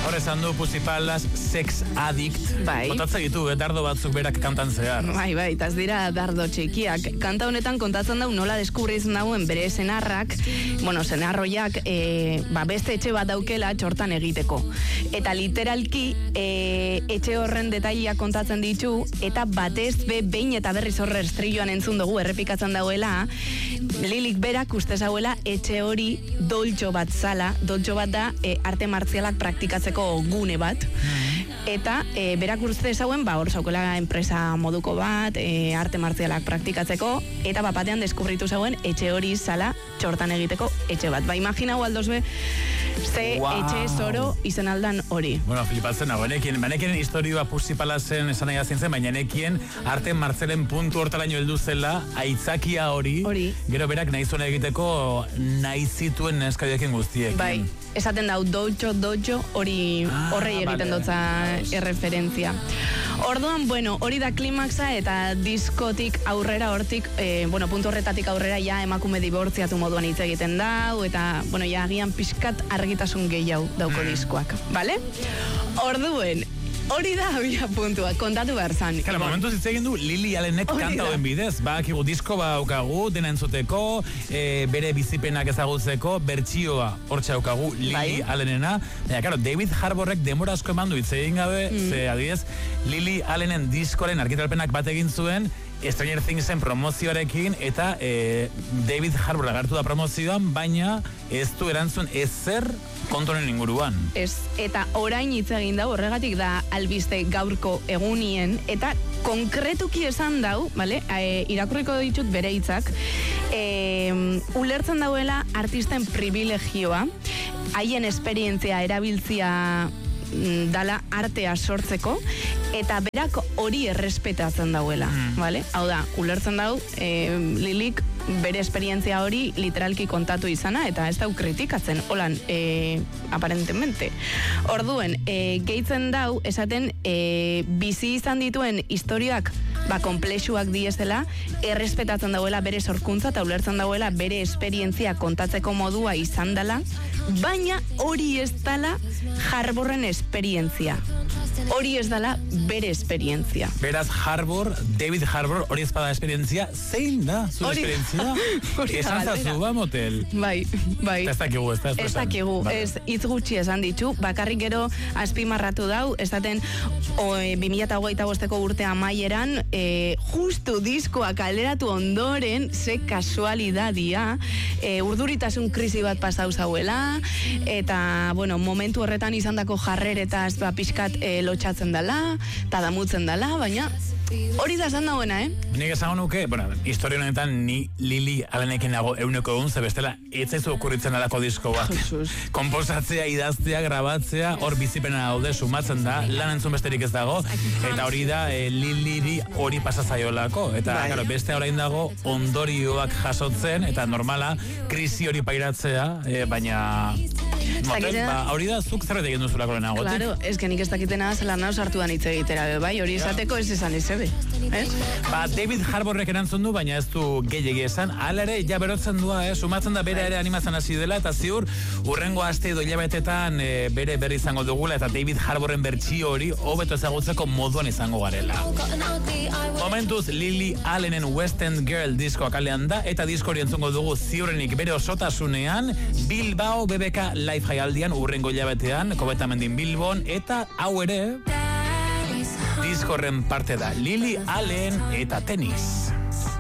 Hor esan du Pussy Palace, Sex Addict. Bai. Kontatza ditu, dardo batzuk berak kantan zehar. Bai, eta ez dira dardo txikiak. Kanta honetan kontatzen dau nola deskubriz nauen bere senarrak, senarroiak, beste etxe bat daukela txortan egiteko. Eta literalki, etxe horren detaileak kontatzen ditu, eta batez behin eta berriz horre estrioan entzun dugu, errepikatzen dauela, Lilik berak uste zauela etxe hori doltxo bat zala, doltxo bat da arte martzialak praktikatzeko gune bat, eta berak uste zauen, hor zaukela enpresa moduko bat, arte martzialak praktikatzeko, eta batean deskubritu zauen etxe hori zala txortan egiteko etxe bat. Imaginau aldozbe, ze etxe zoro izen aldan hori. Bueno, flipatzen nago, banekien historioa Pussy Palacen esan nahi zen, baina nekien arte martzelen puntu hortaraino heldu zela, aitzakia hori, gero berak nahi zuen egiteko nahi zituen neskadiekin guztiekin. Bai, esaten dau dojo hori horrei egiten dutza erreferentzia. Orduan, hori da klimaxa eta diskotik aurrera hortik, puntu horretatik aurrera ja emakume dibortziatu moduan hitz egiten dau, eta, ja agian pixkat argitasun gehiago dauko diskoak, bale? Orduen, hori da abia puntua, kontatu behar zan. Kala, momentuz hitz egin du Lily Allenek kanta hoen bidez. Bakigu disko daukagu, dena entzuteko, bere bizipenak ezagutzeko, bertsioa hortxe daukagu Lily Allenena. Baina, karo, David Harbourrek demora asko eman du hitz egin gabe, ze adibidez, Lily Allenen diskoren argitalpenak bat egin zuen, Stranger Thingsen promozioarekin, eta David Harbour agertu da promozioan, baina ez du erantzun ezer kontoren inguruan. Ez, eta orain hitz egin dau, horregatik da albiste gaurko egunien, eta konkretuki esan dau, irakurriko ditut bere hitzak, ulertzen dauela artisten privilegioa, haien esperientzia erabiltzia dala artea sortzeko, eta berak hori errespetatzen dauela, Hau da, ulertzen dau, Lilik bere esperientzia hori literalki kontatu izana, eta ez dau kritikatzen, holan, aparentemente. Orduen, gehitzen dau, esaten, bizi izan dituen historiak, komplexuak diezela, errespetatzen dauela bere sorkuntza, eta ulertzen dauela bere esperientzia kontatzeko modua izan dela, baina hori ez dala Harbourren esperientzia. Hori ez dala bere esperientzia. Beraz, David Harbour, hori ez bada esperientzia, zein da zu esperientzia? Esan zazu, motel? Bai. Ez dakigu, ez dakigu, ez hitz gutxi esan ditu, bakarrik gero azpimarratu dau, esaten 2025ko urte amaieran, justu diskoa kaleratu ondoren, ze kasualidadia, urduritasun krisi bat pasau zauela, eta, momentu horretan izandako jarreretaz pixkat lotxatzen dela, eta damutzen dela, baina hori da esan dagoena, Nik esan nuke, historia honetan ni Lily Allenekin nago euneko egun, ze bestela etzaizu okurritzen alako disko bat. Komposatzea, idaztea, grabatzea, hor bizipena daude, sumatzen da, lan entzun besterik ez dago, eta hori da Lilyri hori pasazaiolako, eta beste orain dago ondorioak jasotzen, eta normala, krisi hori pairatzea, baina hori da zuk zerbait egin duzulako lehenagotik. Claro, ez que nik ez dakitena zelan nauz hartu da hitz egitera, hori esateko ez esan ezebe. David Harbourrek erantzun du, baina ez du gehiegi esan, hala ere, ja berotzen dua, sumatzen da bere ere animatzen hasi dela, eta ziur, urrengo aste edo hilabetetan bere berri izango dugula, eta David Harbourren bertsio hori hobeto ezagutzeko moduan izango garela. Momentuz, Lily Allenen West End Girl diskoa kalean da, eta disko hori entzungo dugu ziurrenik bere osotasunean, Bilbao BBK Live jaialdian urrengo hilabetean, Kobetamendin Bilbon, eta hau ere diskorren parte da Lily Allen eta Tenis.